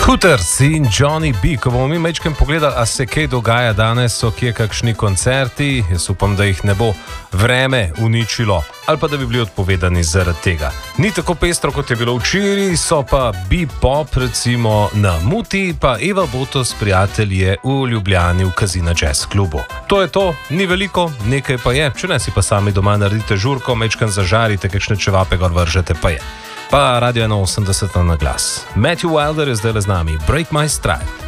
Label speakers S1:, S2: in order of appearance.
S1: Hooters in Johnny B, ko bomo mi mečkem pogledali, a se kaj dogaja danes, so kje kakšni koncerti, jaz upam, da jih ne bo vreme uničilo ali pa da bi bili odpovedani zaradi tega. Ni tako pestro, kot je bilo včeraj, so pa B-pop recimo na Muti, pa Eva Botos prijatelje v Ljubljani v Casino Jazz klubu. To je to, ni veliko, nekaj pa je, če ne si pa sami doma naredite žurko, mečkem zažarite, kakšne čevape gor vržete pa je. Pa Radio 81 na glas. Matthew Wilder je zdaj le z nami. Break My Stride.